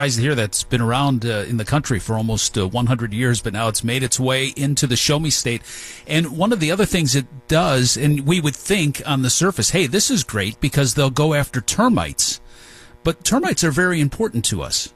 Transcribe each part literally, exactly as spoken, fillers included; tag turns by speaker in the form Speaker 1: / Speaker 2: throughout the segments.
Speaker 1: here that's been around uh, in the country for almost uh, one hundred years, but now it's made its way into the Show Me State. And one of the other things it does, and we would think on the surface, hey, this is great because they'll go after termites. But termites are very important to us.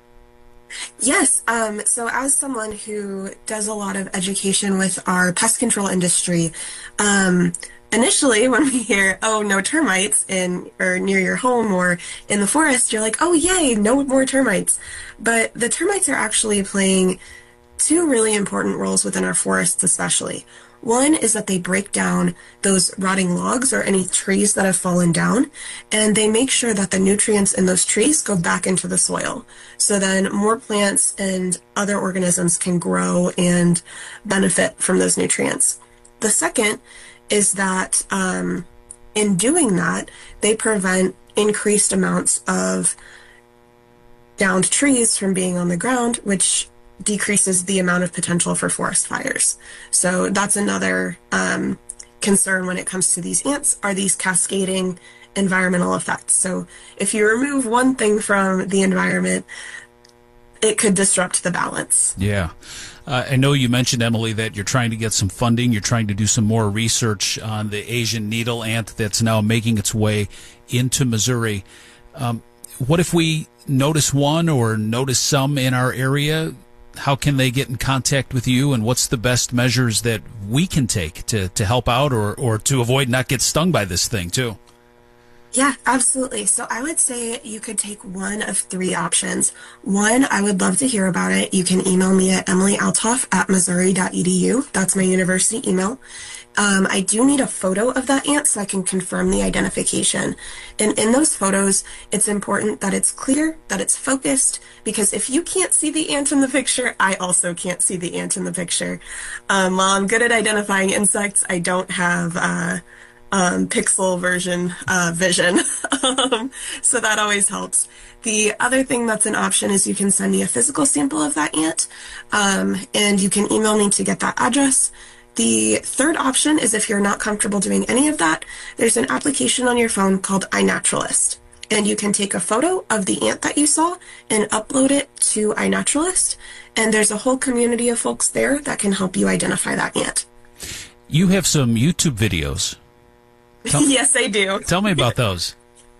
Speaker 2: Yes. Um, so as someone who does a lot of education with our pest control industry, um, initially, when we hear, oh, no termites in or near your home or in the forest, you're like, oh, yay, no more termites. But the termites are actually playing two really important roles within our forests especially. One is that they break down those rotting logs or any trees that have fallen down, and they make sure that the nutrients in those trees go back into the soil. So then more plants and other organisms can grow and benefit from those nutrients. The second is that um, in doing that, they prevent increased amounts of downed trees from being on the ground, which decreases the amount of potential for forest fires. So that's another um, concern when it comes to these ants, are these cascading environmental effects. So if you remove one thing from the environment, it could disrupt the balance.
Speaker 1: Yeah. Uh, I know you mentioned, Emily, that you're trying to get some funding. You're trying to do some more research on the Asian needle ant that's now making its way into Missouri. Um, what if we notice one or notice some in our area? How can they get in contact with you, and what's the best measures that we can take to, to help out or, or to avoid not get stung by this thing, too?
Speaker 2: Yeah, absolutely. So I would say you could take one of three options. One, I would love to hear about it. You can email me at emily altoff at missouri dot e d u. That's my university email. Um, I do need a photo of that ant so I can confirm the identification. And in those photos, it's important that it's clear, that it's focused, because if you can't see the ant in the picture, I also can't see the ant in the picture. Um, while I'm good at identifying insects, I don't have uh, um, pixel version uh, vision. um, so that always helps. The other thing that's an option is you can send me a physical sample of that ant, um, and you can email me to get that address. The third option is if you're not comfortable doing any of that, there's an application on your phone called iNaturalist. And you can take a photo of the ant that you saw and upload it to iNaturalist. And there's a whole community of folks there that can help you identify that ant.
Speaker 1: You have some YouTube videos. Tell,
Speaker 2: yes, I do.
Speaker 1: Tell me about those.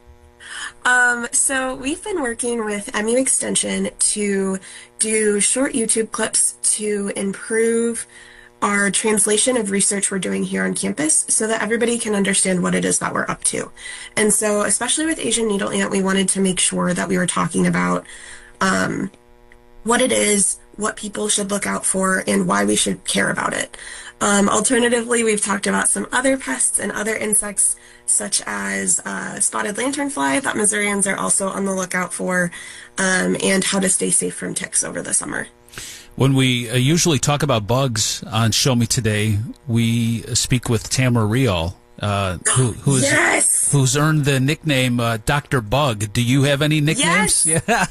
Speaker 2: Um, so we've been working with M U Extension to do short YouTube clips to improve our translation of research we're doing here on campus so that everybody can understand what it is that we're up to. And so especially with Asian needle ant, we wanted to make sure that we were talking about um, what it is, what people should look out for, and why we should care about it. Um, alternatively, we've talked about some other pests and other insects such as uh, spotted lanternfly that Missourians are also on the lookout for, um, and how to stay safe from ticks over the summer.
Speaker 1: When we uh, usually talk about bugs on Show Me Today, we speak with Tamara Rial, uh, who, who's,
Speaker 2: yes!
Speaker 1: who's earned the nickname uh, Doctor Bug. Do you have any nicknames?
Speaker 2: Yes! Yeah.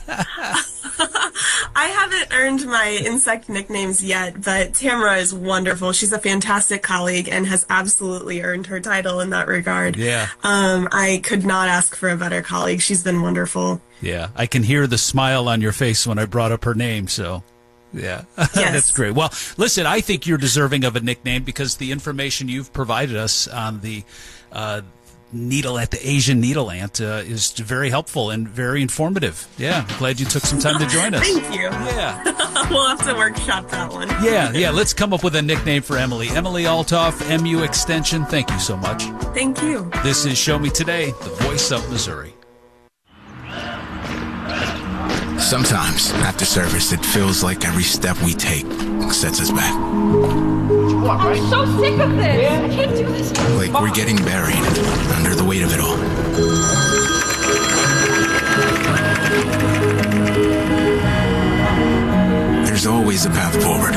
Speaker 2: I haven't earned my insect nicknames yet, but Tamara is wonderful. She's a fantastic colleague and has absolutely earned her title in that regard.
Speaker 1: Yeah.
Speaker 2: Um, I could not ask for a better colleague. She's been wonderful.
Speaker 1: Yeah, I can hear the smile on your face when I brought up her name, so... Yeah,
Speaker 2: yes.
Speaker 1: That's great. Well, listen, I think you're deserving of a nickname because the information you've provided us on the uh, needle ant, the Asian needle ant, uh, is very helpful and very informative. Yeah, I'm glad you took some time to join us.
Speaker 2: Thank you.
Speaker 1: Yeah.
Speaker 2: We'll have to workshop that one.
Speaker 1: Yeah, yeah. Let's come up with a nickname for Emily. Emily Altoff, M U Extension, thank you so much.
Speaker 2: Thank you.
Speaker 1: This is Show Me Today, the voice of Missouri.
Speaker 3: Sometimes, after service, it feels like every step we take sets us back.
Speaker 4: I'm so sick of this. I can't do this.
Speaker 3: Like we're getting buried under the weight of it all. There's always a path forward.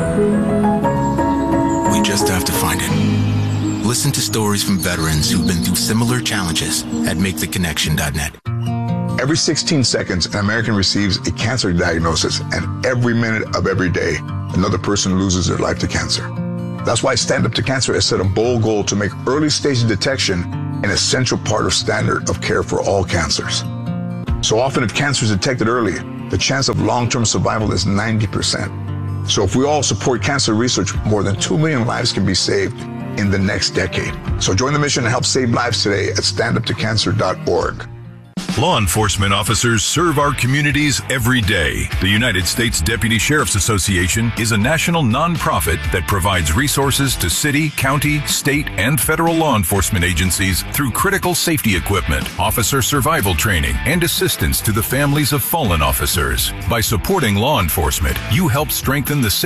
Speaker 3: We just have to find it. Listen to stories from veterans who've been through similar challenges at make the connection dot net.
Speaker 5: Every sixteen seconds, an American receives a cancer diagnosis, and every minute of every day, another person loses their life to cancer. That's why Stand Up to Cancer has set a bold goal to make early stage detection an essential part of standard of care for all cancers. So often, if cancer is detected early, the chance of long-term survival is ninety percent. So if we all support cancer research, more than two million lives can be saved in the next decade. So join the mission and help save lives today at stand up to cancer dot org.
Speaker 6: Law enforcement officers serve our communities every day. The United States Deputy Sheriff's Association is a national nonprofit that provides resources to city, county, state, and federal law enforcement agencies through critical safety equipment, officer survival training, and assistance to the families of fallen officers. By supporting law enforcement, you help strengthen the safety